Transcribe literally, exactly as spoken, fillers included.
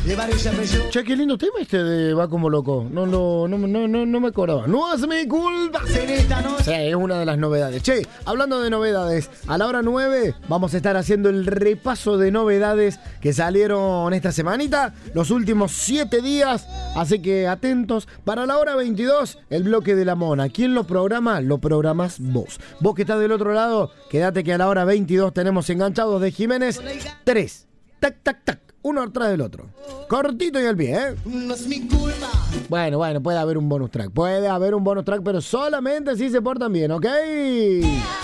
Che, qué lindo tema este de Va como loco. No, lo, no, no, no, no me acordaba. No es mi culpa. Sí, es una de las novedades. Che, hablando de novedades, a la hora nueve vamos a estar haciendo el repaso de novedades que salieron esta semanita, los últimos siete días. Así que atentos. Para la hora veintidós, el bloque de la mona. ¿Quién lo programa? Lo programás vos. Vos que estás del otro lado, quédate que a la hora veintidós tenemos enganchados de Jiménez tres. Tac, tac, tac. Uno atrás del otro. Cortito y al pie, ¿eh? No es mi culpa. Bueno, bueno, puede haber un bonus track. Puede haber un bonus track, pero solamente si se portan bien, ¿ok?